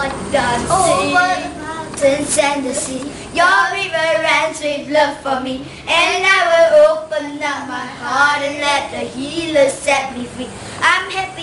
like dancing over the mountains and the sea. Your river runs with love for me, and I will open up my heart and let the healer set me free.